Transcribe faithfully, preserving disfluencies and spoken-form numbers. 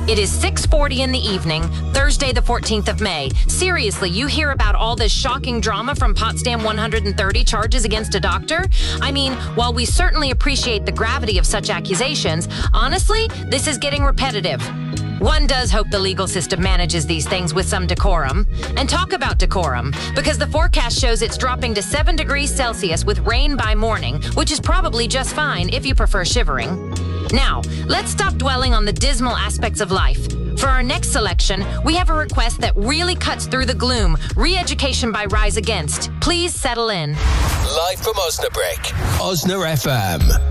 It is six forty in the evening, Thursday the fourteenth of May. Seriously, you hear about all this shocking drama from Potsdam one hundred thirty charges against a doctor? I mean, while we certainly appreciate the gravity of such accusations, honestly, this is getting repetitive. One does hope the legal system manages these things with some decorum. And talk about decorum, because the forecast shows it's dropping to seven degrees Celsius with rain by morning, which is probably just fine if you prefer shivering. Now, let's stop dwelling on the dismal aspects of life. For our next selection, we have a request that really cuts through the gloom. Re-education by Rise Against. Please settle in. Live from Osnabrück, Osna F M.